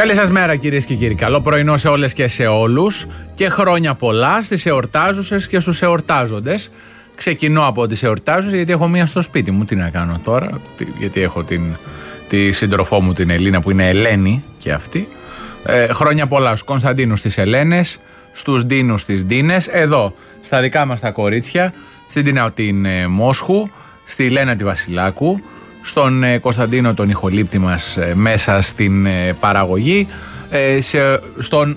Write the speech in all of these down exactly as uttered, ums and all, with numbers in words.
Καλή σας μέρα κυρίες και κύριοι. Καλό πρωινό σε όλες και σε όλους και χρόνια πολλά στις εορτάζουσες και στους εορτάζοντες. Ξεκινώ από τις εορτάζουσες γιατί έχω μία στο σπίτι μου. Τι να κάνω τώρα, γιατί έχω την, τη σύντροφό μου την Ελίνα που είναι Ελένη και αυτή. Ε, χρόνια πολλά στους Κωνσταντίνους τις Ελένες, στους Ντίνους τις Ντίνες, εδώ στα δικά μας τα κορίτσια, στην Τίνα την ε, Μόσχου, στη Λένα τη Βασιλάκου, στον ε, Κωνσταντίνο τον ηχολήπτη μας ε, μέσα στην ε, παραγωγή, ε, σε, στον,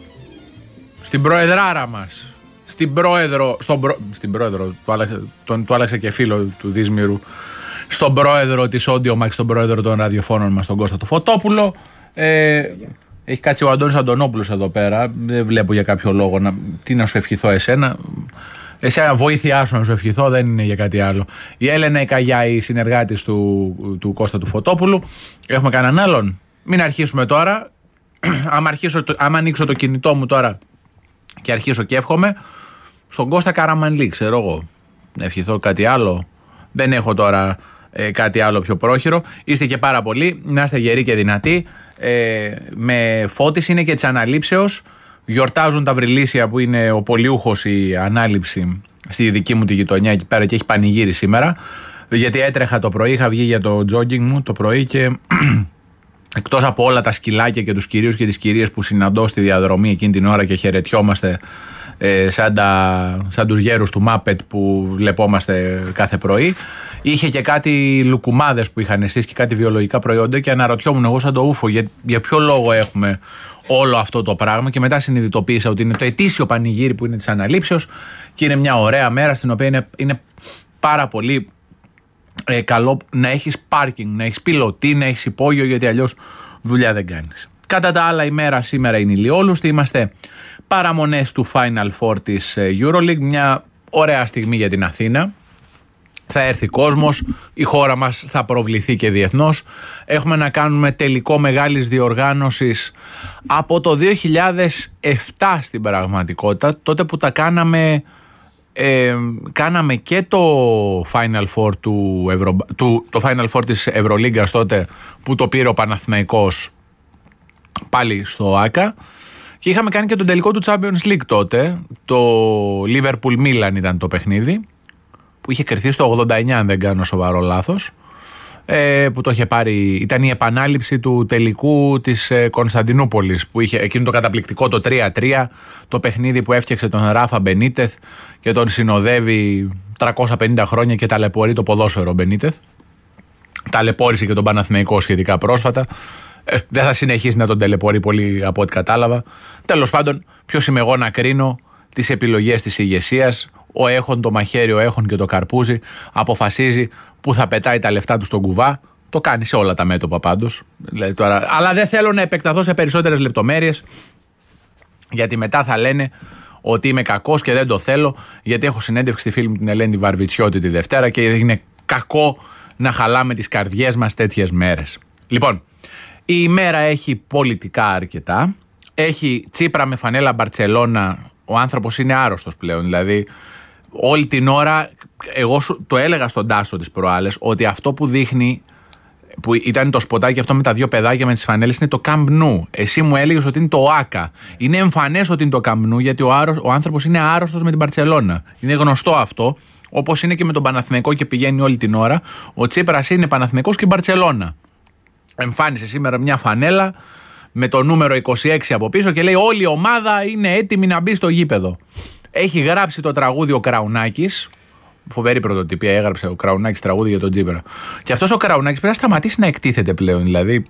στην προεδράρα μας, στην πρόεδρο, στον προ, στην πρόεδρο, του άλλαξε, τον, του άλλαξε και φίλο του Δίσμηρου, στον πρόεδρο της Audio Max, στον πρόεδρο των ραδιοφώνων μας, τον Κώστα του Φωτόπουλο. Ε, έχει κάτσει ο Αντώνης Αντωνόπουλος εδώ πέρα, δεν βλέπω για κάποιο λόγο να, τι να σου ευχηθώ εσένα. Εσένα βοήθειά σου να σου ευχηθώ, δεν είναι για κάτι άλλο. Η Έλενα η Καγιά, η συνεργάτης του, του Κώστα του Φωτόπουλου. Έχουμε κανέναν άλλον? Μην αρχίσουμε τώρα. άμα, αρχίσω, άμα ανοίξω το κινητό μου τώρα και αρχίσω και εύχομαι, στον Κώστα Καραμανλή, ξέρω εγώ. Να ευχηθώ κάτι άλλο? Δεν έχω τώρα ε, κάτι άλλο πιο πρόχειρο. Είστε και πάρα πολλοί, να είστε γεροί και δυνατοί. Ε, με φώτιση είναι και της αναλήψεως. Γιορτάζουν τα Βρυλίσια που είναι ο πολιούχος η ανάληψη στη δική μου τη γειτονιά εκεί πέρα και έχει πανηγύρι σήμερα. Γιατί έτρεχα το πρωί, είχα βγει για το jogging μου το πρωί και εκτός από όλα τα σκυλάκια και τους κυρίους και τις κυρίες που συναντώ στη διαδρομή εκείνη την ώρα και χαιρετιόμαστε ε, σαν, τα, σαν τους γέρους του Μάπετ που βλεπόμαστε κάθε πρωί, είχε και κάτι λουκουμάδες που είχαν στήσει και κάτι βιολογικά προϊόντα και αναρωτιόμουν εγώ σαν το ούφο για, για ποιο λόγο έχουμε όλο αυτό το πράγμα, και μετά συνειδητοποίησα ότι είναι το ετήσιο πανηγύρι που είναι της αναλήψεως και είναι μια ωραία μέρα στην οποία είναι, είναι πάρα πολύ ε, καλό να έχεις πάρκινγκ, να έχεις πιλωτή, να έχεις υπόγειο, γιατί αλλιώς δουλειά δεν κάνεις. Κατά τα άλλα, η μέρα σήμερα είναι ηλιόλουστη, είμαστε παραμονές του Final Four της EuroLeague, μια ωραία στιγμή για την Αθήνα. Θα έρθει κόσμος, η χώρα μας θα προβληθεί και διεθνώς. Έχουμε να κάνουμε τελικό μεγάλης διοργάνωσης από το δύο χιλιάδες επτά στην πραγματικότητα, τότε που τα κάναμε, ε, κάναμε και το Final Four, του Ευρω... του, το Final Four της Ευρωλίγκας τότε που το πήρε ο Παναθηναϊκός πάλι στο ΆΚΑ, και είχαμε κάνει και τον τελικό του Champions League τότε, το Liverpool Milan ήταν το παιχνίδι, που είχε κρυθεί στο ογδόντα εννιά αν δεν κάνω σοβαρό λάθος, ε, που το είχε πάρει, ήταν η επανάληψη του τελικού της ε, Κωνσταντινούπολης που είχε εκείνο το καταπληκτικό το τρία τρία, το παιχνίδι που έφτιαξε τον Ράφα Μπενίτεθ και τον συνοδεύει τριακόσια πενήντα χρόνια και ταλαιπωρεί το ποδόσφαιρο Μπενίτεθ. Ταλαιπώρησε και τον Παναθηναϊκό σχετικά πρόσφατα. Ε, δεν θα συνεχίσει να τον ταλαιπωρεί πολύ από ό,τι κατάλαβα. Τέλος πάντων, ποιος είμαι εγώ να κρίνω τις επιλογές της ηγεσίας? Ο έχων, το μαχαίρι, ο έχων και το καρπούζι αποφασίζει που θα πετάει τα λεφτά του στον κουβά. Το κάνει σε όλα τα μέτωπα πάντως. Δηλαδή τώρα, αλλά δεν θέλω να επεκταθώ σε περισσότερες λεπτομέρειες, γιατί μετά θα λένε ότι είμαι κακός και δεν το θέλω, γιατί έχω συνέντευξη στη φίλη μου την Ελένη Βαρβιτσιώτη τη Δευτέρα και είναι κακό να χαλάμε τις καρδιές μας τέτοιες μέρες. Λοιπόν, η ημέρα έχει πολιτικά αρκετά. Έχει Τσίπρα με φανέλα Μπαρτσελώνα. Ο άνθρωπος είναι άρρωστος πλέον, δηλαδή όλη την ώρα, εγώ σου, το έλεγα στον Τάσο τις προάλλες, ότι αυτό που δείχνει, που ήταν το σποτάκι αυτό με τα δύο παιδάκια με τις φανέλες, είναι το Camp Nou. Εσύ μου έλεγες ότι είναι το ΆΚΑ. Είναι εμφανές ότι είναι το Camp Nou, γιατί ο, άρρω, ο άνθρωπος είναι άρρωστος με την Μπαρτσελώνα. Είναι γνωστό αυτό, όπως είναι και με τον Παναθηναϊκό και πηγαίνει όλη την ώρα. Ο Τσίπρας είναι Παναθηναϊκός και η Μπαρτσελώνα. Εμφάνισε σήμερα μια φανέλα με το νούμερο είκοσι έξι από πίσω και λέει όλη η ομάδα είναι έτοιμη να μπει στο γήπεδο. Έχει γράψει το τραγούδι ο Κραουνάκης. Φοβερή πρωτοτυπία, έγραψε ο Κραουνάκης τραγούδι για τον Τσίπρα. Και αυτός ο Κραουνάκης πρέπει να σταματήσει να εκτίθεται πλέον. Δηλαδή.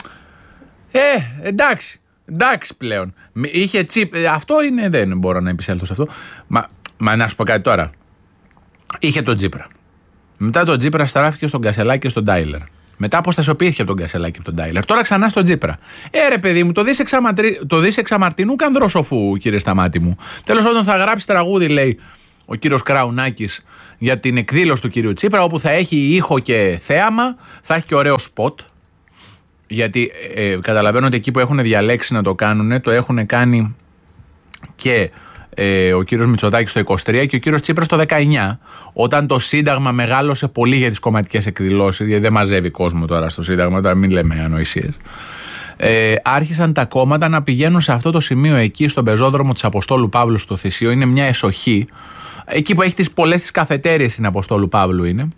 Ε, εντάξει. Εντάξει πλέον. Είχε Τσίπρα. Αυτό είναι. Δεν μπορώ να επισέλθω σε αυτό. Μα, μα να σου πω κάτι τώρα. Είχε τον Τσίπρα. Μετά τον Τσίπρα στράφηκε στον Κασελάκη και στον Τάιλερ. Μετά αποστασιοποιήθηκε από τον Κασελάκη και από τον Τάιλερ. Τώρα ξανά στον Τσίπρα. Ε, ρε παιδί μου, το δεις εξαμαρτρι... εξαμαρτινού κανδρόσοφου, κύριε Σταμάτη μου. Τέλος πάντων, θα γράψει τραγούδι, λέει ο κύριος Κραουνάκης, για την εκδήλωση του κύριου Τσίπρα, όπου θα έχει ήχο και θέαμα, θα έχει και ωραίο σποτ. Γιατί ε, καταλαβαίνω ότι εκεί που έχουν διαλέξει να το κάνουν, το έχουν κάνει και ε, ο κύριος Μητσοτάκης το είκοσι τρία και ο κύριος Τσίπρας το δεκαεννιά, όταν το Σύνταγμα μεγάλωσε πολύ για τις κομματικές εκδηλώσεις, γιατί δεν μαζεύει κόσμο τώρα στο Σύνταγμα, τώρα μην λέμε ανοησίες. Ε, άρχισαν τα κόμματα να πηγαίνουν σε αυτό το σημείο εκεί, στον πεζόδρομο της Αποστόλου Παύλου στο Θησίο. Είναι μια εσοχή. Εκεί που έχει τις πολλές τις καφετέριες στην Αποστόλου Παύλου είναι.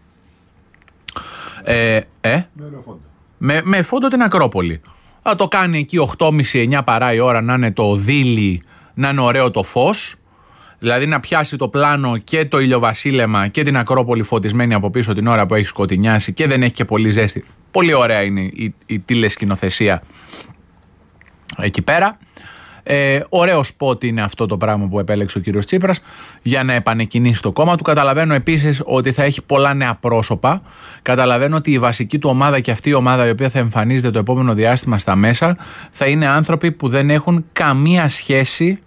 Ε, ε, με, με φόντο την Ακρόπολη. Θα το κάνει εκεί οκτώ και μισή εννιά παρά η ώρα, να είναι το δίλη, να είναι ωραίο το φως. Δηλαδή να πιάσει το πλάνο και το ηλιοβασίλεμα και την Ακρόπολη φωτισμένη από πίσω την ώρα που έχει σκοτεινιάσει και δεν έχει και πολύ ζέστη. Πολύ ωραία είναι η, η τηλεσκηνοθεσία εκεί πέρα. Ε, ωραίο σπότ είναι αυτό το πράγμα που επέλεξε ο κύριος Τσίπρας για να επανεκκινήσει το κόμμα του. Καταλαβαίνω επίσης ότι θα έχει πολλά νέα πρόσωπα. Καταλαβαίνω ότι η βασική του ομάδα και αυτή η ομάδα η οποία θα εμφανίζεται το επόμενο διάστημα στα μέσα θα είναι άνθρωποι που δεν έχουν καμία σχέση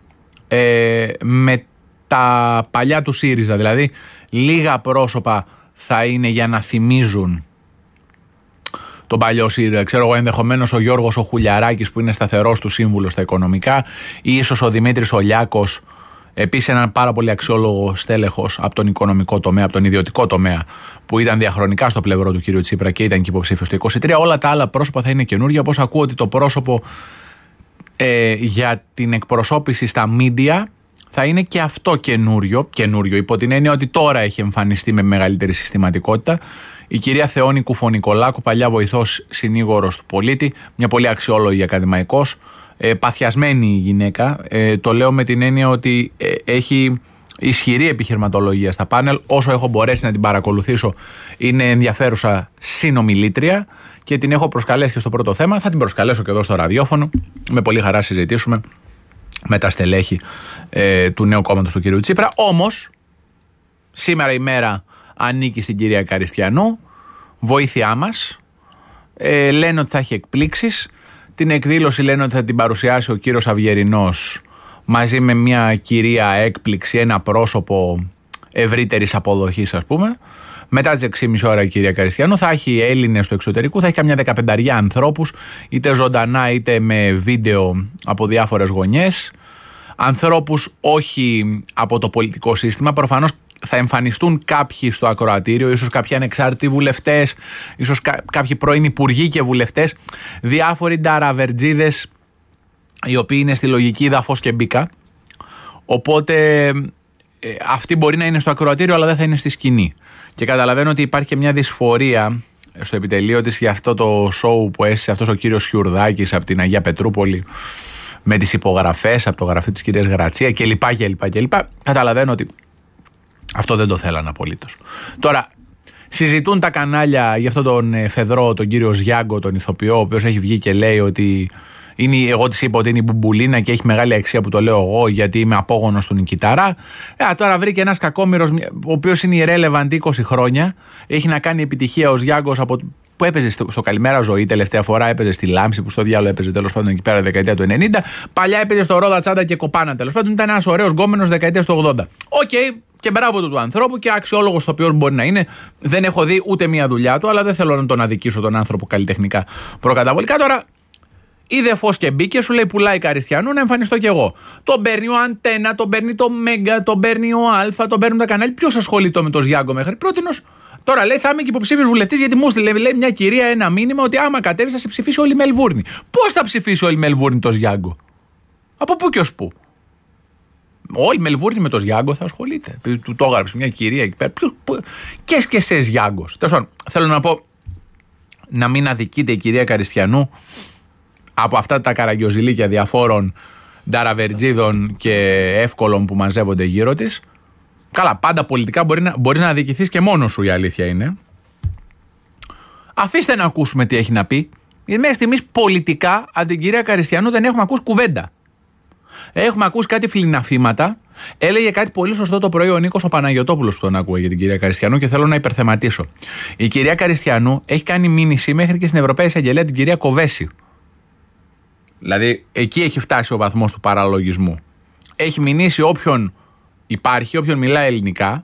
ε, με τα παλιά του ΣΥΡΙΖΑ. Δηλαδή λίγα πρόσωπα θα είναι για να θυμίζουν τον παλιό ΣΥΡΙΖΑ. Ξέρω εγώ, ενδεχομένως ο Γιώργος ο Χουλιαράκης που είναι σταθερός του σύμβουλος στα οικονομικά, ή ίσως ο Δημήτρης ο Λιάκος, επίσης έναν πάρα πολύ αξιόλογο στέλεχος από τον οικονομικό τομέα, από τον ιδιωτικό τομέα, που ήταν διαχρονικά στο πλευρό του κ. Τσίπρα και ήταν και υποψήφιος το είκοσι τρία. Όλα τα άλλα πρόσωπα θα είναι καινούργια. Όπως ακούω ότι το πρόσωπο ε, για την εκπροσώπηση στα μίντια θα είναι και αυτό καινούριο, καινούριο υπό την έννοια ότι τώρα έχει εμφανιστεί με μεγαλύτερη συστηματικότητα. Η κυρία Θεόνη Κουφονικολάκου, παλιά βοηθός συνήγορος του πολίτη, μια πολύ αξιόλογη ακαδημαϊκός, ε, παθιασμένη γυναίκα. Ε, το λέω με την έννοια ότι ε, έχει ισχυρή επιχειρηματολογία στα πάνελ. Όσο έχω μπορέσει να την παρακολουθήσω, είναι ενδιαφέρουσα συνομιλήτρια και την έχω προσκαλέσει και στο πρώτο θέμα. Θα την προσκαλέσω και εδώ στο ραδιόφωνο. Με πολύ χαρά συζητήσουμε με τα στελέχη ε, του νέου κόμματος του κ. Τσίπρα. Όμως, σήμερα η μέρα ανήκει στην κυρία Καριστιανού, βοήθειά μας. Ε, λένε ότι θα έχει εκπλήξεις. Την εκδήλωση λένε ότι θα την παρουσιάσει ο κύριος Αυγερινός μαζί με μια κυρία έκπληξη, ένα πρόσωπο ευρύτερης αποδοχής ας πούμε. Μετά τις έξι και μισή ώρα η κυρία Καριστιανού θα έχει Έλληνες του εξωτερικού, θα έχει καμιά δεκαπενταριά ανθρώπους, είτε ζωντανά είτε με βίντεο από διάφορες γωνιές. Ανθρώπους όχι από το πολιτικό σύστημα, προφανώς θα εμφανιστούν κάποιοι στο ακροατήριο, ίσως κάποιοι ανεξάρτητοι βουλευτές, ίσως κα- κάποιοι πρώην υπουργοί και βουλευτές, διάφοροι νταραβερτζίδες οι οποίοι είναι στη λογική δαφός και μπήκα. Οπότε ε, αυτοί μπορεί να είναι στο ακροατήριο αλλά δεν θα είναι στη σκηνή. Και καταλαβαίνω ότι υπάρχει και μια δυσφορία στο επιτελείο της για αυτό το σοου που έστησε αυτός ο κύριος Χιουρδάκης από την Αγία Πετρούπολη με τις υπογραφές από το γραφείο της κυρίας Γρατσία κλπ. κλπ, κλπ. Καταλαβαίνω ότι αυτό δεν το θέλανε απολύτως. Τώρα, συζητούν τα κανάλια για αυτόν τον φεδρό, τον κύριο Ζιάγκο, τον ηθοποιό, ο οποίος έχει βγει και λέει ότι είναι, εγώ της είπα ότι είναι η μπουμπουλίνα και έχει μεγάλη αξία που το λέω εγώ γιατί είμαι απόγονος του Νικηταρά. Ε, τώρα βρήκε ένας κακόμοιρος, ο οποίος είναι irrelevant είκοσι χρόνια, έχει να κάνει επιτυχία ο Ζιάγκος από που έπαιζε στο, στο Καλημέρα Ζωή, τελευταία φορά έπαιζε στη Λάμψη, που στο διάλογο έπαιζε τέλος πάντων εκεί πέρα δεκαετία του ενενήντα. Παλιά έπαιζε στο Ρόδα Τσάντα και Κοπάνα τέλος πάντων. Ήταν ένας ωραίος γκόμενος δεκαετία του ογδόντα. Οκ, okay, και μπράβο του του ανθρώπου και αξιόλογος το οποίο μπορεί να είναι. Δεν έχω δει ούτε μία δουλειά του, αλλά δεν θέλω να τον αδικήσω τον άνθρωπο καλλιτεχνικά προκαταβολικά. Τώρα είδε φως και μπήκε, σου λέει πουλάει Καριστιανού, να εμφανιστώ κι εγώ. Τον παίρνει ο Αντένα, τον παίρνει το Μέγκα, τον παίρνει ο Αλφα, τον παίρνουν τα κανάλια. Ποιος ασχολείται με τον Ζιάγκο μέχρι πρότινος? Τώρα λέει θα είμαι και υποψήφιος βουλευτής γιατί μου στείλε λέει, μια κυρία ένα μήνυμα ότι άμα κατέβει θα σε ψηφίσει όλη η Μελβούρνη. Πώς θα ψηφίσει όλη η Μελβούρνη τον Ζιάγκο? Από πού και ως πού? Όλη η Μελβούρνη με τον Ζιάγκο θα ασχολείται. Του το έγραψε μια κυρία εκεί πέρα. Και και σε Ζιάγκος. Θέλω να πω να μην αδικείται η κυρία Καριστιανού από αυτά τα καραγκιοζηλίκια διαφόρων νταραβερτζίδων και εύκολων που μαζεύονται γύρω της. Καλά, πάντα πολιτικά μπορεί να, μπορείς να αδικηθείς και μόνος σου, η αλήθεια είναι. Αφήστε να ακούσουμε τι έχει να πει. Γιατί μέχρι στιγμής πολιτικά από την κυρία Καριστιανού δεν έχουμε ακούσει κουβέντα. Έχουμε ακούσει κάτι φιλιναφήματα. Έλεγε κάτι πολύ σωστό το πρωί ο Νίκος ο Παναγιωτόπουλος που τον άκουγε για την κυρία Καριστιανού και θέλω να υπερθεματίσω. Η κυρία Καριστιανού έχει κάνει μήνυση μέχρι και στην Ευρωπαϊκή Εισαγγελέα την κυρία Κοβέση. Δηλαδή εκεί έχει φτάσει ο βαθμός του παραλογισμού. Έχει μηνύσει όποιον υπάρχει, όποιον μιλάει ελληνικά,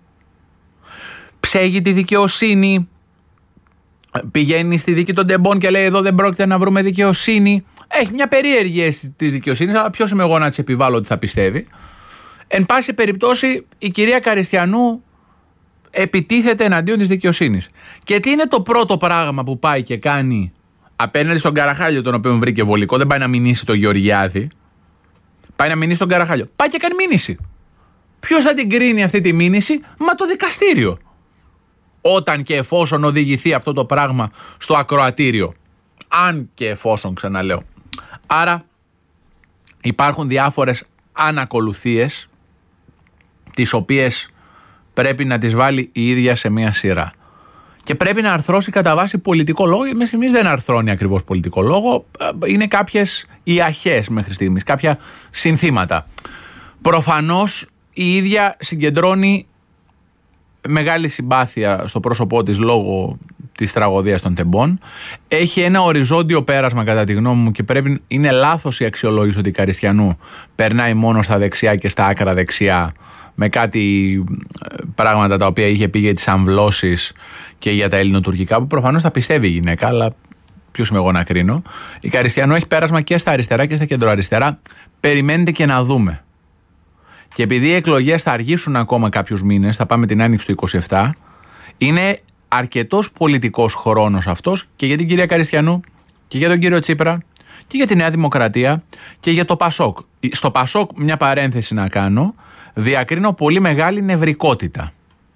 ψέγει τη δικαιοσύνη, πηγαίνει στη δίκη των τεμπών και λέει εδώ δεν πρόκειται να βρούμε δικαιοσύνη. Έχει μια περίεργη αίσθηση της δικαιοσύνης, αλλά ποιος είμαι εγώ να της επιβάλλω ότι θα πιστεύει. Εν πάση περιπτώσει η κυρία Καριστιανού επιτίθεται εναντίον της δικαιοσύνης. Και τι είναι το πρώτο πράγμα που πάει και κάνει απέναντι στον Καραχάλιο, τον οποίο βρήκε βολικό, δεν πάει να μηνύσει τον Γεωργιάδη. Πάει να μηνύσει τον Καραχάλιο. Πάει και κάνει μήνυση. Ποιος θα την κρίνει αυτή τη μήνυση? Μα το δικαστήριο. Όταν και εφόσον οδηγηθεί αυτό το πράγμα στο ακροατήριο. Αν και εφόσον, ξαναλέω. Άρα υπάρχουν διάφορες ανακολουθίες, τις οποίες πρέπει να τις βάλει η ίδια σε μία σειρά. Και πρέπει να αρθρώσει κατά βάση πολιτικό λόγο. Μέχρι στιγμής δεν αρθρώνει ακριβώς πολιτικό λόγο. Είναι κάποιες ιαχές μέχρι στιγμής, κάποια συνθήματα. Προφανώς η ίδια συγκεντρώνει μεγάλη συμπάθεια στο πρόσωπό της λόγω της τραγωδίας των Τεμπών. Έχει ένα οριζόντιο πέρασμα κατά τη γνώμη μου και πρέπει, είναι λάθος η αξιολόγηση ότι η Καριστιανού περνάει μόνο στα δεξιά και στα άκρα δεξιά με κάτι πράγματα τα οποία είχε πει για τις αμβλώσεις και για τα ελληνοτουρκικά, που προφανώς τα πιστεύει η γυναίκα, αλλά ποιος είμαι εγώ να κρίνω. Η Καριστιανού έχει πέρασμα και στα αριστερά και στα κεντροαριστερά. Περιμένετε και να δούμε. Και επειδή οι εκλογές θα αργήσουν ακόμα κάποιους μήνες, θα πάμε την άνοιξη του είκοσι επτά, είναι αρκετός πολιτικός χρόνος αυτός και για την κυρία Καριστιανού και για τον κύριο Τσίπρα και για τη Νέα Δημοκρατία και για το Πασόκ. Στο Πασόκ, μια παρένθεση να κάνω, διακρίνω πολύ μεγάλη νευρικότητα.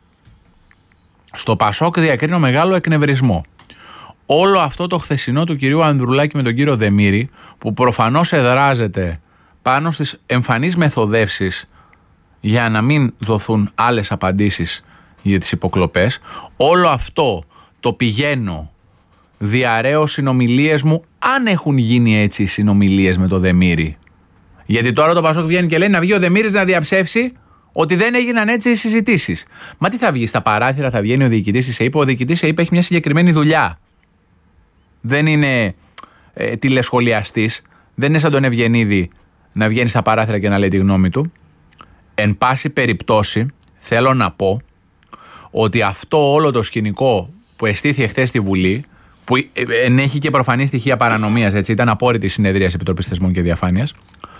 Στο Πασόκ διακρίνω μεγάλο εκνευρισμό. Όλο αυτό το χθεσινό του κυρίου Ανδρουλάκη με τον κύριο Δεμήρη, που προφανώς εδράζεται πάνω στις εμφανείς μεθοδεύσεις για να μην δοθούν άλλες απαντήσεις για τις υποκλοπές, όλο αυτό το πηγαίνω, διαρρέω συνομιλίες μου, αν έχουν γίνει έτσι οι συνομιλίες με το Δεμήρη. Γιατί τώρα το Πασόκ βγαίνει και λέει να βγει ο Δεμήρης να διαψεύσει ότι δεν έγιναν έτσι οι συζητήσεις. Μα τι θα βγει, στα παράθυρα θα βγαίνει ο διοικητής της ΕΥΠ? Ο διοικητής της ΕΥΠ έχει μια συγκεκριμένη δουλειά. Δεν είναι ε, τηλεσχολιαστής, δεν είναι σαν τον Ευγενίδη να βγαίνει στα παράθυρα και να λέει τη γνώμη του. Εν πάση περιπτώσει, θέλω να πω ότι αυτό όλο το σκηνικό που εστήθη εχθές στη Βουλή, που ενέχει και προφανή στοιχεία παρανομίας, έτσι, ήταν απόρριτη συνεδρίας Επιτροπής Θεσμών και Διαφάνειας,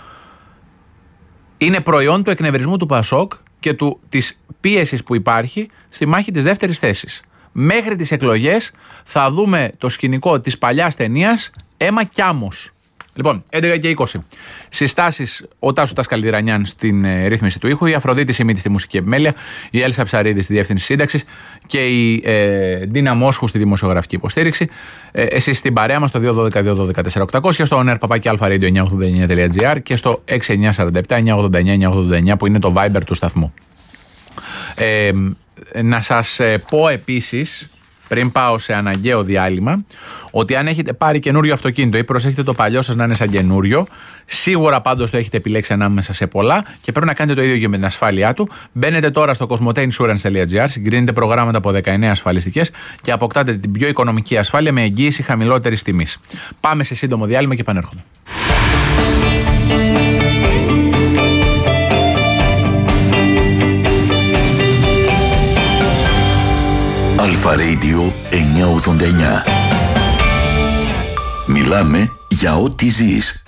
είναι προϊόν του εκνευρισμού του Πασόκ και του, της πίεσης που υπάρχει στη μάχη της δεύτερης θέσης. Μέχρι τις εκλογές θα δούμε το σκηνικό της παλιάς ταινίας «Αίμα κι άμμος». Λοιπόν, έντεκα και είκοσι. Συστάσεις: ο Τάσος Τασκαλιδρανιάν στην ε, ρύθμιση του ήχου, η Αφροδίτη Σιμίτη στη μουσική επιμέλεια, η Έλσα Ψαρίδη στη διεύθυνση σύνταξης και η ε, Ντίνα Μόσχου στη δημοσιογραφική υποστήριξη. Ε, εσείς στην παρέα μας στο δύο δώδεκα δύο δώδεκα τέσσερα οκτακόσια, στο oner παπάκι alpha radio εννιά ογδόντα εννιά τελεία τζι άρ και στο έξι εννιά τέσσερα επτά εννιά ογδόντα εννιά εννιά ογδόντα εννιά που είναι το Viber του σταθμού. Ε, να σας ε, πω επίσης, πριν πάω σε αναγκαίο διάλειμμα, ότι αν έχετε πάρει καινούριο αυτοκίνητο ή προσέχετε το παλιό σας να είναι σαν καινούριο, σίγουρα πάντως το έχετε επιλέξει ανάμεσα σε πολλά και πρέπει να κάνετε το ίδιο και με την ασφάλειά του. Μπαίνετε τώρα στο κοσμοτέ ινσουρανς τελεία τζι άρ, συγκρίνετε προγράμματα από δεκαεννέα ασφαλιστικές και αποκτάτε την πιο οικονομική ασφάλεια με εγγύηση χαμηλότερης τιμής. Πάμε σε σύντομο διάλειμμα και επανέρχομαι. Αλφα Radio εννιά ογδόντα εννιά. Μιλάμε για ό,τι ζεις.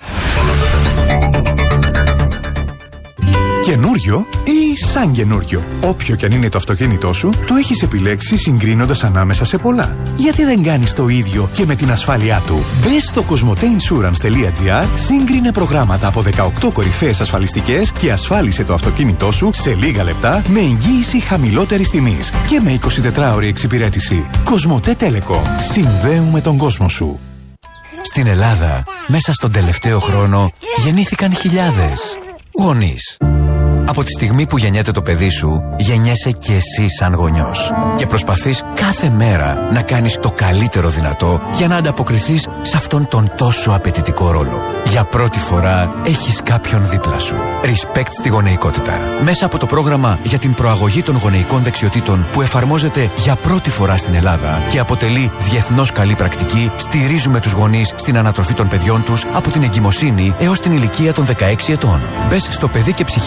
Καινούριο ή σαν καινούριο? Όποιο κι αν είναι το αυτοκίνητό σου, το έχεις επιλέξει συγκρίνοντας ανάμεσα σε πολλά. Γιατί δεν κάνεις το ίδιο και με την ασφάλειά του? Μπες στο κοσμοτέ ινσουρανς τελεία τζι άρ, σύγκρινε προγράμματα από δεκαοκτώ κορυφαίες ασφαλιστικές και ασφάλισε το αυτοκίνητό σου σε λίγα λεπτά με εγγύηση χαμηλότερης τιμής και με εικοσιτετράωρη εξυπηρέτηση. Κοσμοτέ Telecom. Συνδέουμε τον κόσμο σου. Στην Ελλάδα, μέσα στον τελευταίο χρόνο, γεννήθηκαν χιλιάδες γονείς. Από τη στιγμή που γεννιέται το παιδί σου, γεννιέσαι και εσύ σαν γονιός. Και προσπαθείς κάθε μέρα να κάνεις το καλύτερο δυνατό για να ανταποκριθείς σε αυτόν τον τόσο απαιτητικό ρόλο. Για πρώτη φορά έχεις κάποιον δίπλα σου. Respect στη γονεϊκότητα. Μέσα από το πρόγραμμα για την προαγωγή των γονεϊκών δεξιοτήτων που εφαρμόζεται για πρώτη φορά στην Ελλάδα και αποτελεί διεθνώς καλή πρακτική, στηρίζουμε τους γονείς στην ανατροφή των παιδιών τους από την εγκυμοσύνη έως την ηλικία των δεκαέξι ετών. Μπες στο παιδί και ψυχική υγεία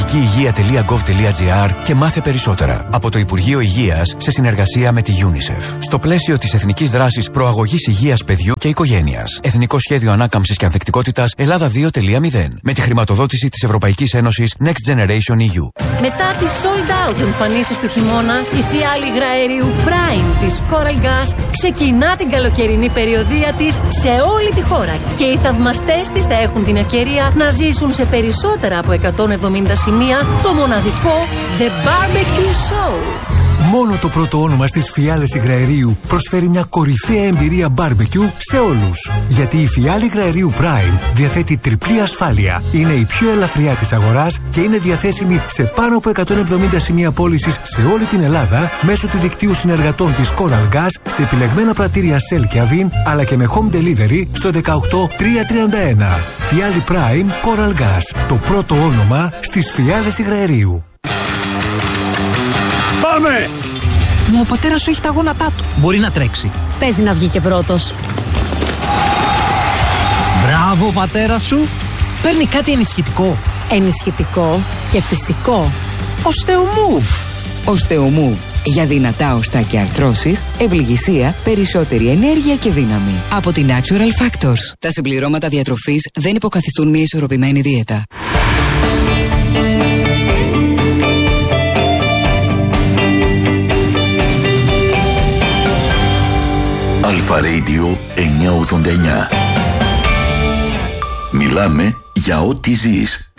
υγεία τελεία γκοβ τελεία τζι άρ και μάθε περισσότερα. Από το Υπουργείο Υγείας σε συνεργασία με τη UNICEF. Στο πλαίσιο της Εθνικής Δράσης Προαγωγής Υγείας Παιδιού και Οικογένειας. Εθνικό Σχέδιο Ανάκαμψης και Ανθεκτικότητας Ελλάδα δύο τελεία μηδέν. Με τη χρηματοδότηση της Ευρωπαϊκής Ένωσης Next Generation ι γιου. Μετά τις sold out εμφανίσεις του χειμώνα, η φιάλη υγραερίου Prime της Coral Gas ξεκινά την καλοκαιρινή περιοδεία της σε όλη τη χώρα. Και οι θαυμαστές της θα έχουν την ευκαιρία να ζήσουν σε περισσότερα από εκατόν εβδομήντα σημεία το μοναδικό The Barbecue Show. Μόνο το πρώτο όνομα στις φιάλες υγραερίου προσφέρει μια κορυφαία εμπειρία barbecue σε όλους. Γιατί η φιάλη υγραερίου Prime διαθέτει τριπλή ασφάλεια. Είναι η πιο ελαφριά της αγοράς και είναι διαθέσιμη σε πάνω από εκατόν εβδομήντα σημεία πώλησης σε όλη την Ελλάδα μέσω του δικτύου συνεργατών της Coral Gas σε επιλεγμένα πρατήρια Shell και Avin, αλλά και με home delivery στο δεκαοκτώ τριακόσια τριάντα ένα. Φιάλη Prime Coral Gas. Το πρώτο όνομα στις φιάλες υγραερίου. Πάμε! Μα ο πατέρας σου έχει τα γόνατά του. Μπορεί να τρέξει. Παίζει να βγει και πρώτος. Μπράβο, πατέρα σου. Παίρνει κάτι ενισχυτικό. Ενισχυτικό και φυσικό. Οστεομούβ. Οστεομούβ. Για δυνατά οστά και αρθρώσεις, ευληγησία, περισσότερη ενέργεια και δύναμη. Από την Natural Factors. Τα συμπληρώματα διατροφής δεν υποκαθιστούν μια ισορροπημένη δίαιτα. Αλφα Radio εννιακόσια ογδόντα εννιά. Μιλάμε για ό,τι ζεις.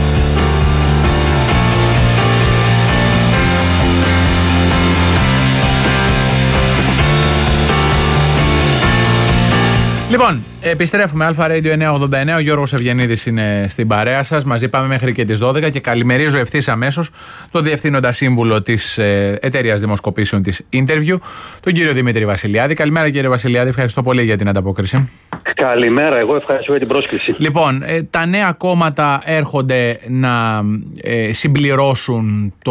Λοιπόν, επιστρέφουμε. Αλφα Radio εννιακόσια ογδόντα εννιά. Ο Γιώργος Ευγενίδης είναι στην παρέα σας. Μαζί πάμε μέχρι και τις δώδεκα και καλημερίζω ευθύς αμέσως τον Διευθύνοντα Σύμβουλο της ε, Εταιρείας Δημοσκοπήσεων της Interview, τον κύριο Δημήτρη Βασιλιάδη. Καλημέρα, κύριε Βασιλιάδη. Ευχαριστώ πολύ για την ανταπόκριση. Καλημέρα. Εγώ ευχαριστώ για την πρόσκληση. Λοιπόν, ε, τα νέα κόμματα έρχονται να ε, συμπληρώσουν το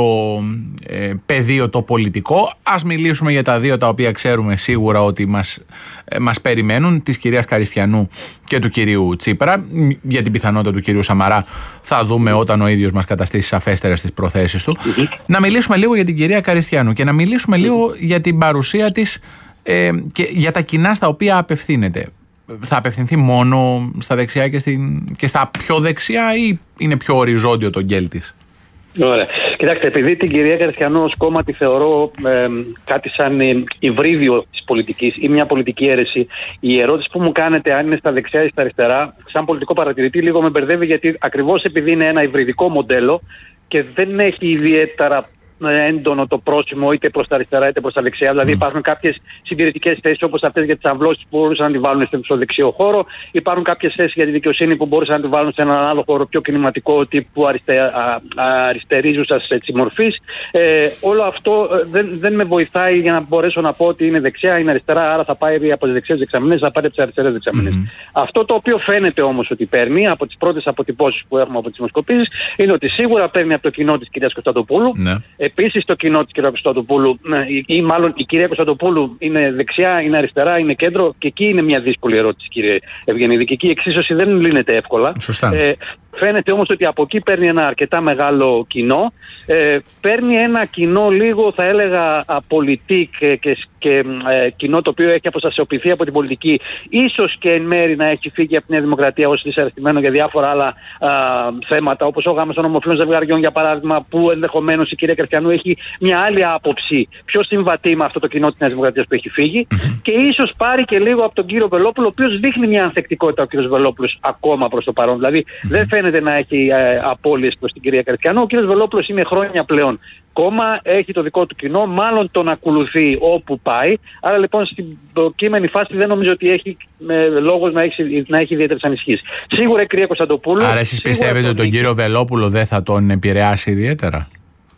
ε, πεδίο το πολιτικό. Ας μιλήσουμε για τα δύο τα οποία ξέρουμε σίγουρα ότι μας, ε, μας περιμένουν, της κυρίας Καριστιανού και του κυρίου Τσίπρα. Για την πιθανότητα του κυρίου Σαμαρά θα δούμε όταν ο ίδιος μας καταστήσει σαφέστερες τις προθέσεις του. Mm-hmm. Να μιλήσουμε λίγο για την κυρία Καριστιανού και να μιλήσουμε mm-hmm. λίγο για την παρουσία της ε, και για τα κοινά στα οποία απευθύνεται. Θα απευθυνθεί μόνο στα δεξιά και, στην, και στα πιο δεξιά ή είναι πιο οριζόντιο το γκέλ της? Ωραία. Κοιτάξτε, επειδή την κυρία Καριστιανού ως κόμμα τη θεωρώ ε, κάτι σαν ε, υβρίδιο της πολιτικής ή μια πολιτική αίρεση, η ερώτηση που μου κάνετε αν είναι στα δεξιά ή στα αριστερά, σαν πολιτικό παρατηρητή, λίγο με μπερδεύει, γιατί ακριβώς επειδή είναι ένα υβριδικό μοντέλο και δεν έχει ιδιαίτερα έντονο το πρόσημο είτε προς τα αριστερά είτε προς τα δεξιά. Δηλαδή, mm. υπάρχουν κάποιες συντηρητικές θέσεις όπως αυτές για τις αμβλώσεις που μπορούσαν να τη βάλουν στο δεξιό χώρο. Υπάρχουν κάποιες θέσεις για τη δικαιοσύνη που μπορούσαν να τη βάλουν σε έναν άλλο χώρο πιο κινηματικό τύπου αριστε, α, αριστερίζουσας μορφής. Ε, όλο αυτό δεν, δεν με βοηθάει για να μπορέσω να πω ότι είναι δεξιά, είναι αριστερά, άρα θα πάει από τις δεξιές δεξαμενές, θα πάρει από τις αριστερές δεξαμενές. Mm. Αυτό το οποίο φαίνεται όμως ότι παίρνει από τις πρώτες αποτυπώσεις που έχουμε από τις δημοσκοπήσεις είναι ότι σίγουρα παίρνει από το κοινό της κυρίας Κωνσταντοπούλου. Mm. Επίσης το κοινό της κυρία Κωνσταντοπούλου, ή μάλλον η κυρία Κωνσταντοπούλου είναι δεξιά, είναι αριστερά, είναι κέντρο, και εκεί είναι μια δύσκολη ερώτηση, κύριε Ευγενίδη. Και εκεί η εξίσωση δεν λύνεται εύκολα. Σωστά. Ε, Φαίνεται όμως ότι από εκεί παίρνει ένα αρκετά μεγάλο κοινό. Ε, παίρνει ένα κοινό λίγο, θα έλεγα, απολυτικ και, και, και ε, κοινό το οποίο έχει αποστασιοποιηθεί από την πολιτική. Ίσως και εν μέρη να έχει φύγει από τη Νέα Δημοκρατία ως δυσαρεστημένο για διάφορα άλλα α, θέματα, όπως ο γάμος των ομοφυλών ζευγαριών, για παράδειγμα, που ενδεχομένως η κυρία Καριστιανού έχει μια άλλη άποψη πιο συμβατή με αυτό το κοινό της Νέας Δημοκρατίας που έχει φύγει. Mm-hmm. Και ίσως πάρει και λίγο από τον κύριο Βελόπουλο, ο οποίος δείχνει μια ανθεκτικότητα ο κύριος Βελόπουλος ακόμα προς το παρόν. Δηλαδή mm-hmm. δεν φαίνεται να έχει ε, απώλειες προς την κυρία Καριστιανού. Ο κύριος Βελόπουλος είναι χρόνια πλέον κόμμα, έχει το δικό του κοινό, μάλλον τον ακολουθεί όπου πάει. Άρα λοιπόν στην προκείμενη φάση δεν νομίζω ότι έχει ε, λόγος να έχει, να έχει ιδιαίτερες ανησυχίες. Σίγουρα η κυρία Κωνσταντοπούλου. Άρα εσείς πιστεύετε ότι τον κύριο Βελόπουλο δεν θα τον επηρεάσει ιδιαίτερα?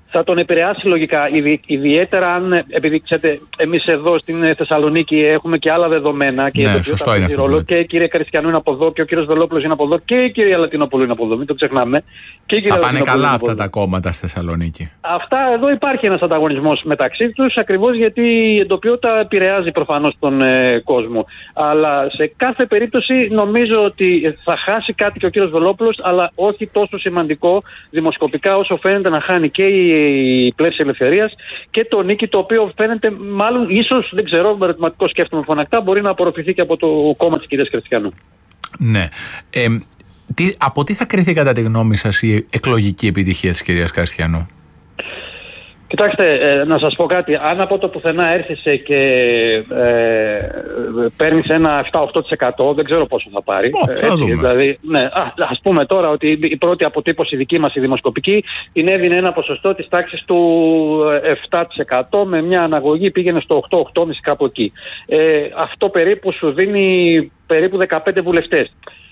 θα τον επηρεάσει λογικά. Ιδι, ιδιαίτερα αν, επειδή ξέρετε, εμείς εδώ στην Θεσσαλονίκη έχουμε και άλλα δεδομένα και ναι, σωστό είναι αυτό. Ρόλο, και η κυρία Καριστιανού είναι από εδώ και ο κύριος Βελόπουλος είναι από εδώ και η κυρία Λατινοπούλου είναι από εδώ. Μην το ξεχνάμε. Και η θα πάνε καλά αυτά τα κόμματα στη Θεσσαλονίκη. Αυτά εδώ υπάρχει ένας ανταγωνισμός μεταξύ τους, ακριβώς γιατί η εντοπιότητα επηρεάζει προφανώς τον ε, κόσμο. Αλλά σε κάθε περίπτωση νομίζω ότι θα χάσει κάτι και ο κύριος Βελόπουλος, αλλά όχι τόσο σημαντικό δημοσκοπικά όσο φαίνεται να χάνει και η η Πλεύση Ελευθερίας και το νίκη, το οποίο φαίνεται μάλλον, ίσως, δεν ξέρω, με ερωτηματικό σκέφτομαι φωνακτά, μπορεί να απορροφηθεί και από το κόμμα της κυρίας Καριστιανού. Ναι. Ε, τι, από τι θα κριθεί κατά τη γνώμη σας η εκλογική επιτυχία της κυρίας Καριστιανού? Κοιτάξτε, ε, να σας πω κάτι. Αν από το πουθενά έρθεις και ε, παίρνεις ένα επτά με οκτώ τοις εκατό, δεν ξέρω πόσο θα πάρει. Oh, θα έτσι, δούμε. Δηλαδή, ναι, α, ας πούμε τώρα ότι η πρώτη αποτύπωση δική μας, η δημοσκοπική, την έδινε ένα ποσοστό της τάξης του επτά τοις εκατό, με μια αναγωγή πήγαινε στο οκτώ οκτώ κόμμα πέντε κάπου εκεί. Ε, αυτό περίπου σου δίνει περίπου δεκαπέντε βουλευτές.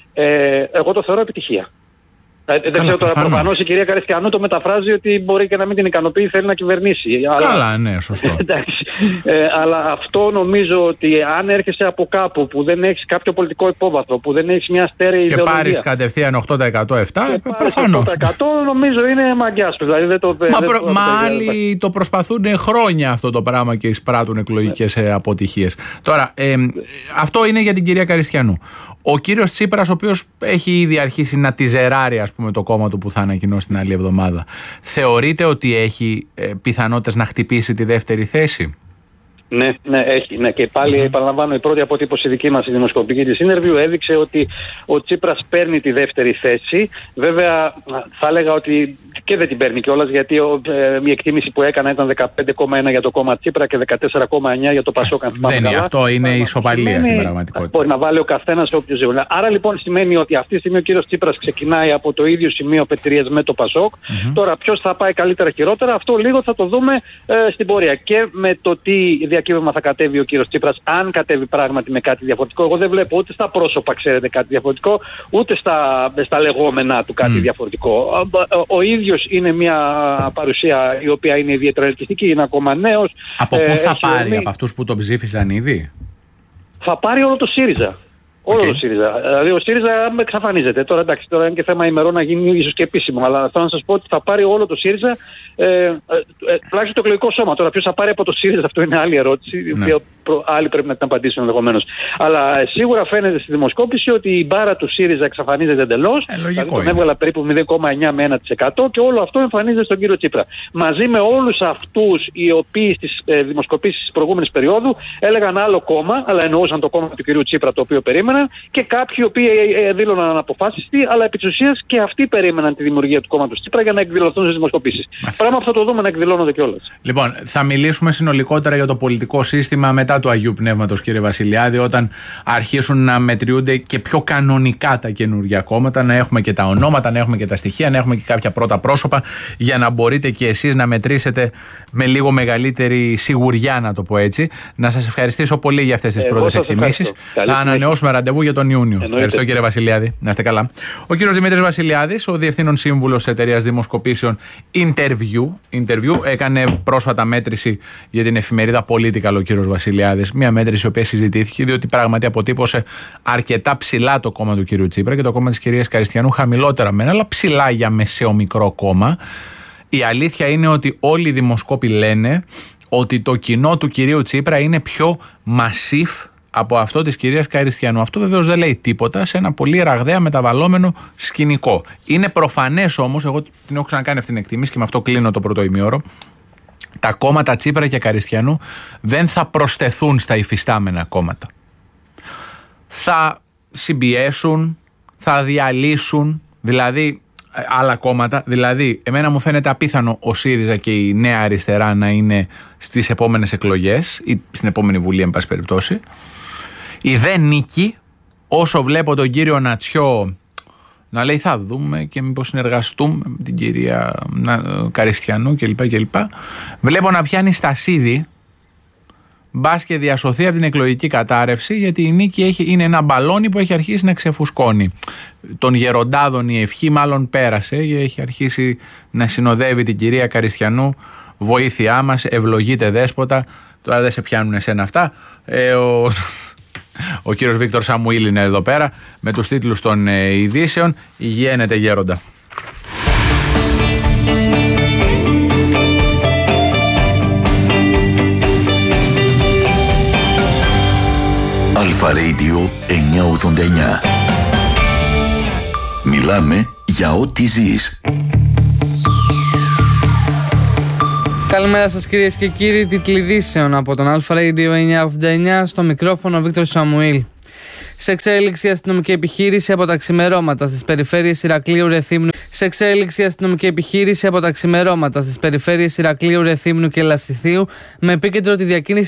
Ε, εγώ το θεωρώ επιτυχία. Ε, δεν ξέρω τώρα, προφανώς η κυρία Καριστιανού το μεταφράζει ότι μπορεί και να μην την ικανοποιεί, θέλει να κυβερνήσει. Καλά, αλλά... ναι, σωστό. ε, αλλά αυτό νομίζω ότι αν έρχεσαι από κάπου που δεν έχεις κάποιο πολιτικό υπόβαθρο, που δεν έχεις μια στέρεη και ιδεολογία. Και πάρεις κατευθείαν οκτώ τοις εκατό, επτά τοις εκατό, προφανώς. οκτώ τοις εκατό νομίζω είναι μαγκιάς. Δηλαδή δεν το, μα δεν προ... το, μα άλλοι το προσπαθούν χρόνια αυτό το πράγμα και εισπράττουν εκλογικές ε, αποτυχίες. Τώρα, ε, αυτό είναι για την κυρία Καριστιανού. Ο κύριος Τσίπρας, ο οποίος έχει ήδη αρχίσει να τιζεράρει, ας πούμε, το κόμμα του που θα ανακοινώσει την άλλη εβδομάδα, θεωρείτε ότι έχει ε, πιθανότητες να χτυπήσει τη δεύτερη θέση? Ναι, ναι, έχει. Ναι. Και πάλι, mm-hmm. επαναλαμβάνω, η πρώτη αποτύπωση δική μας, η δημοσκοπική της interview, έδειξε ότι ο Τσίπρας παίρνει τη δεύτερη θέση. Βέβαια, θα έλεγα ότι και δεν την παίρνει κιόλας, γιατί ο, ε, η εκτίμηση που έκανα ήταν δεκαπέντε κόμμα ένα για το κόμμα Τσίπρα και δεκατέσσερα κόμμα εννιά για το Πασόκ. Αν δεν είναι αυτό, είναι η ισοπαλία στην πραγματικότητα. Μπορεί να βάλει ο καθένας όποιος ζεύει. Άρα λοιπόν σημαίνει ότι αυτή τη στιγμή ο κύριος Τσίπρας ξεκινάει από το ίδιο σημείο πετρίας με το Πασόκ. Mm-hmm. Τώρα ποιος θα πάει καλύτερα χειρότερα, αυτό λίγο θα το δούμε ε, στην πορεία. Και με το τι διακύβευμα θα κατέβει ο κύριος Τσίπρας, αν κατέβει πράγματι με κάτι διαφορετικό. Εγώ δεν βλέπω ούτε στα πρόσωπα, ξέρετε, κάτι διαφορετικό, ούτε στα, στα λεγόμενά του κάτι mm. διαφορετικό. Ο, ο ίδιος είναι μια παρουσία η οποία είναι ιδιαίτερα ελκυστική, είναι ακόμα νέος. Από πού θα πάρει, ορμή. Από αυτούς που τον ψήφισαν ήδη? Θα πάρει όλο το ΣΥΡΙΖΑ. Όλο okay. το ΣΥΡΙΖΑ. Δηλαδή ο ΣΥΡΙΖΑ εξαφανίζεται. Τώρα εντάξει, τώρα είναι και θέμα ημερών να γίνει ίσως και επίσημο, αλλά θέλω να σας πω ότι θα πάρει όλο το ΣΥΡΙΖΑ, ε, ε, ε, τουλάχιστον το εκλογικό σώμα. Τώρα ποιος θα πάρει από το ΣΥΡΙΖΑ, αυτό είναι άλλη ερώτηση, η οποία προ, άλλοι πρέπει να την απαντήσουν ενδεχομένως. Αλλά ε, σίγουρα φαίνεται στη δημοσκόπηση ότι η μπάρα του ΣΥΡΙΖΑ εξαφανίζεται εντελώς. Ε, δηλαδή τον έβγαλα περίπου μηδέν κόμμα εννιά με ένα τοις εκατό και όλο αυτό εμφανίζεται στον κύριο Τσίπρα. Μαζί με όλους αυτούς οι οποίοι στις ε, δημοσκοπήσεις της προηγούμενης περίοδου έλεγαν άλλο κόμμα, αλλά εννοούσαν το κόμμα του κυρίου Τσίπρα το οποίο περίμεναν. Και κάποιοι οι οποίοι δήλωναν αναποφάσιστοι, αλλά επί της ουσίας και αυτοί περίμεναν τη δημιουργία του κόμματος Τσίπρα για να εκδηλωθούν στις δημοσκοπήσεις. Πράγμα που θα το δούμε να εκδηλώνονται κιόλας. Λοιπόν, θα μιλήσουμε συνολικότερα για το πολιτικό σύστημα μετά του Αγίου Πνεύματος, κύριε Βασιλιάδη, όταν αρχίσουν να μετριούνται και πιο κανονικά τα καινούργια κόμματα, να έχουμε και τα ονόματα, να έχουμε και τα στοιχεία, να έχουμε και κάποια πρώτα πρόσωπα, για να μπορείτε και εσείς να μετρήσετε με λίγο μεγαλύτερη σιγουριά, να το πω έτσι. Να σας ευχαριστήσω πολύ για αυτές τις πρώτες εκτιμήσεις. Θα ανανεώσουμε ραντεβού για τον Ιούνιο. Εννοείται. Ευχαριστώ, κύριε Βασιλιάδη. Να είστε καλά. Ο κύριος Δημήτρης Βασιλιάδης, ο διευθύνων σύμβουλος της εταιρείας δημοσκοπήσεων Interview, Interview, έκανε πρόσφατα μέτρηση για την εφημερίδα Political ο κύριος Βασιλιάδης. Μια μέτρηση η οποία συζητήθηκε, διότι πράγματι αποτύπωσε αρκετά ψηλά το κόμμα του κύριου Τσίπρα και το κόμμα της κυρίας Καριστιανού χαμηλότερα μεν, αλλά ψηλά για μεσαιομικρό κόμμα. Η αλήθεια είναι ότι όλοι οι δημοσκόποι λένε ότι το κοινό του κυρίου Τσίπρα είναι πιο massive από αυτό της κυρίας Καριστιανού. Αυτό βεβαίως δεν λέει τίποτα σε ένα πολύ ραγδαία μεταβαλλόμενο σκηνικό. Είναι προφανές όμως, εγώ την έχω ξανακάνει αυτήν την εκτίμηση και με αυτό κλείνω το πρώτο ημίωρο, τα κόμματα Τσίπρα και Καριστιανού δεν θα προσθεθούν στα υφιστάμενα κόμματα. Θα συμπιέσουν, θα διαλύσουν, δηλαδή άλλα κόμματα. Δηλαδή, εμένα μου φαίνεται απίθανο ο ΣΥΡΙΖΑ και η Νέα Αριστερά να είναι στις επόμενες εκλογές ή στην επόμενη Βουλή, εν πάση περιπτώσει. Η δε νίκη, όσο βλέπω τον κύριο Νατσιό να λέει θα δούμε και μήπως συνεργαστούμε με την κυρία Καριστιανού κλπ. κλπ. Βλέπω να πιάνει στασίδι, μπας και διασωθεί από την εκλογική κατάρρευση, γιατί η νίκη έχει, είναι ένα μπαλόνι που έχει αρχίσει να ξεφουσκώνει. των γεροντάδων η ευχή μάλλον πέρασε και έχει αρχίσει να συνοδεύει την κυρία Καριστιανού. Βοήθειά μας, ευλογείτε δέσποτα. Τώρα δεν σε πιάνουν εσένα αυτά. Ε, ο, ο κύριος Βίκτορ Σαμουήλ είναι εδώ πέρα με τους τίτλους των ε, ειδήσεων. Υγιαίνεται γέροντα. Αλφα Radio εννιακόσια ογδόντα εννιά. Μιλάμε για ό,τι ζεις. Καλημέρα σας κυρίες και κύριοι, τίτλοι ειδήσεων από τον Αλφα Radio εννιακόσια ογδόντα εννιά, στο μικρόφωνο Βίκτορ Σαμουήλ. Σε εξέλιξη αστυνομική επιχείρηση από τα ξημερώματα στις περιφέρειες Ηρακλείου Ρεθύμνου. Σε εξέλιξη αστυνομική επιχείρηση από τα ξημερώματα στις περιφέρειες Ηρακλείου Ρεθύμνου και Λασιθίου με επίκεντρο τη διακίνηση